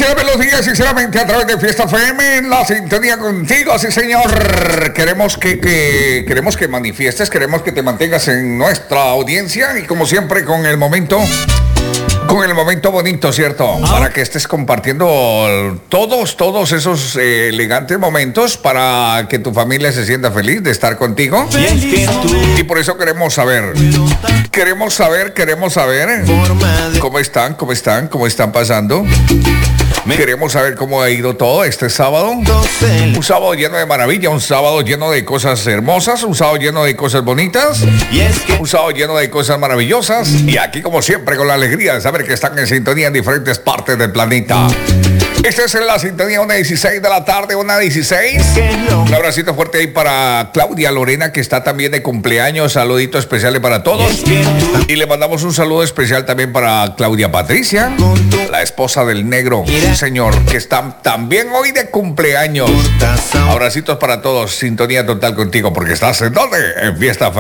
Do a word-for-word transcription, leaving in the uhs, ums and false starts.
Iniciar los días sinceramente a través de Fiesta F M en la sintonía contigo, sí señor. Queremos que, que queremos que manifiestes, queremos que te mantengas en nuestra audiencia y como siempre con el momento con el momento bonito, ¿cierto? Ah. Para que estés compartiendo todos, todos esos eh, elegantes momentos para que tu familia se sienta feliz de estar contigo. Feliz. Y por eso queremos saber, queremos saber, queremos saber cómo están, cómo están, cómo están pasando. Queremos saber cómo ha ido todo este sábado. Un sábado lleno de maravilla, un sábado lleno de cosas hermosas, un sábado lleno de cosas bonitas, un sábado lleno de cosas maravillosas. Y aquí, como siempre, con la alegría de saber que están en sintonía en diferentes partes del planeta. Esta es la sintonía una dieciséis de la tarde, una dieciséis. Un abracito fuerte ahí para Claudia Lorena, que está también de cumpleaños. Saludito especial para todos. Y le mandamos un saludo especial también para Claudia Patricia, la esposa del negro, señor, que está también hoy de cumpleaños. Abracitos para todos, sintonía total contigo, porque estás en donde, en Fiesta